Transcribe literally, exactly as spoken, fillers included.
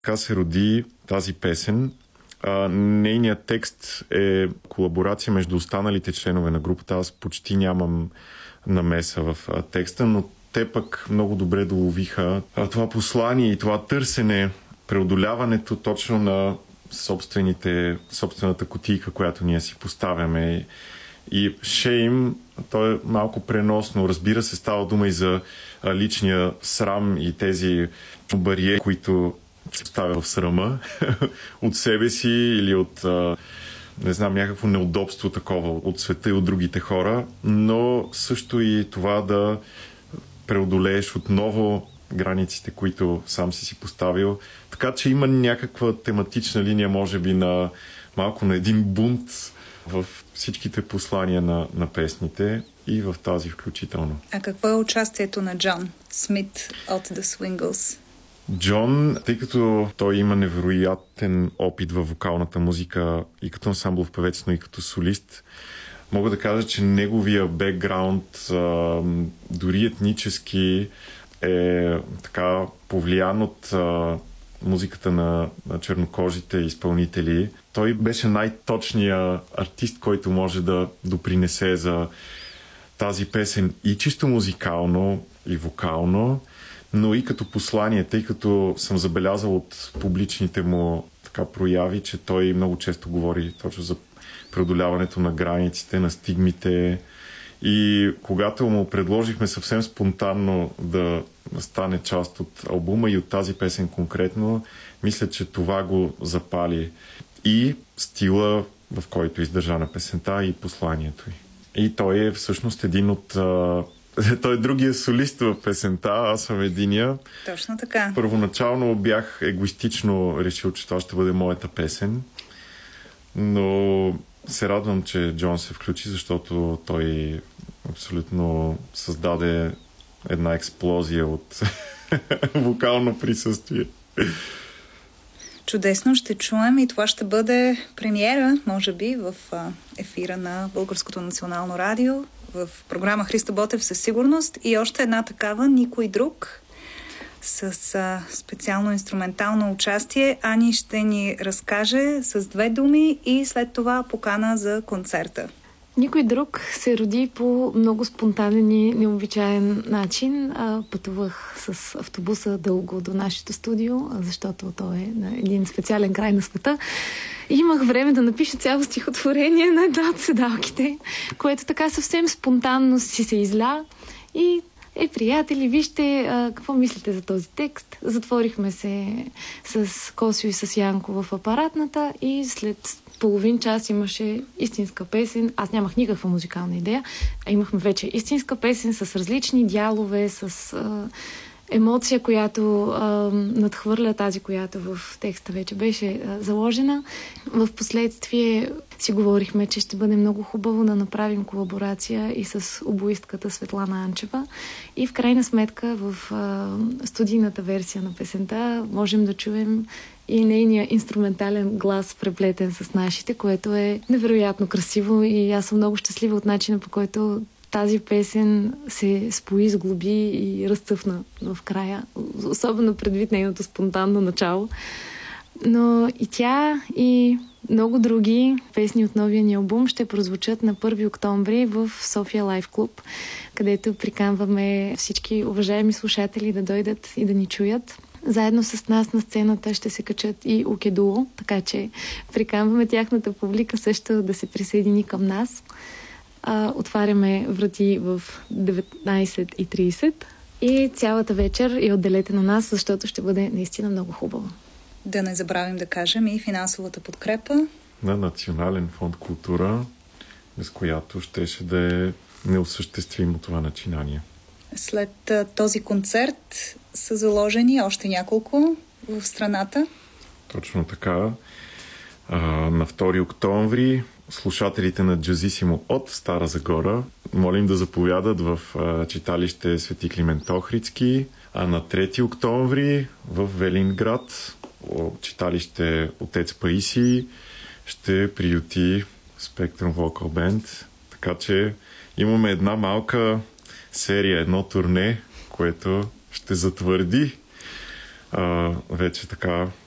Така се роди тази песен. А, нейният текст е колаборация между останалите членове на групата. Аз почти нямам намеса в а, текста, но те пък много добре доловиха а, това послание и това търсене, преодоляването точно на собствените, собствената кутийка, която ние си поставяме. И shame, то е малко преносно. Разбира се, става дума и за а, личния срам и тези бариери, които се ставя в срама от себе си или от а, не знам, някакво неудобство такова от света и от другите хора, но също и това да преодолееш отново границите, които сам си си поставил. Така че има някаква тематична линия, може би, на малко на един бунт в всичките послания на, на песните и в тази включително. А какво е участието на Джон Смит от The Swingles? Джон, тъй като той има невероятен опит във вокалната музика и като ансамблов певец, но и като солист, мога да кажа, че неговия бекграунд, а, дори етнически, е така повлиян от а, музиката на, на чернокожите изпълнители. Той беше най-точният артист, който може да допринесе за тази песен и чисто музикално, и вокално, но и като послание, тъй като съм забелязал от публичните му така прояви, че той много често говори точно за преодоляването на границите, на стигмите. И когато му предложихме съвсем спонтанно да стане част от албума и от тази песен конкретно, мисля, че това го запали. И стила, в който издържа на песента, и посланието й. И той е всъщност един от... Той е другия солист в песента, аз съм единия. Точно така. Първоначално бях егоистично решил, че това ще бъде моята песен, но се радвам, че Джон се включи, защото той абсолютно създаде една експлозия от вокално присъствие. Чудесно, ще чуем и това ще бъде премиера, може би, в ефира на Българското национално радио, в програма Христо Ботев със сигурност, и още една такава, Никой друг, с а, специално инструментално участие. Ани ще ни разкаже с две думи и след това покана за концерта. Никой друг се роди по много спонтанен и необичаен начин. А, пътувах с автобуса дълго до нашето студио, защото то е на един специален край на света. И имах време да напиша цяло стихотворение на една от седалките, което така съвсем спонтанно си се изля. И е, приятели, вижте а, какво мислите за този текст. Затворихме се с Косио и с Янко в апаратната и след половин час имаше истинска песен. Аз нямах никаква музикална идея, а имахме вече истинска песен с различни дялове, с а, емоция, която а, надхвърля тази, която в текста вече беше а, заложена. В последствие си говорихме, че ще бъде много хубаво да направим колаборация и с обоистката Светлана Анчева. И в крайна сметка в а, студийната версия на песента можем да чуем и нейния инструментален глас, преплетен с нашите, което е невероятно красиво, и аз съм много щастлива от начина, по който тази песен се спои, сглоби и разцъфна в края, особено предвид нейното спонтанно начало. Но и тя, и много други песни от новия ни албум ще прозвучат на първи октомври в София Лайф Клуб, където приканваме всички уважаеми слушатели да дойдат и да ни чуят. Заедно с нас на сцената ще се качат и Окедуло, така че приканваме тяхната публика също да се присъедини към нас. А, отваряме врати в деветнайсет и трийсет и цялата вечер я отделете на нас, защото ще бъде наистина много хубаво. Да не забравим да кажем и финансовата подкрепа на Национален фонд култура, без която щеше да е неосъществимо това начинание. След а, този концерт са заложени още няколко в страната. Точно така. А, на втори октомври слушателите на Джазисимо от Стара Загора молим да заповядат в а, читалище Свети Климент Охридски, а на трети октомври в Велинград читалище Отец Паисий ще приюти Spectrum Vocal Band. Така че имаме една малка серия, едно турне, което ще затвърди а, вече така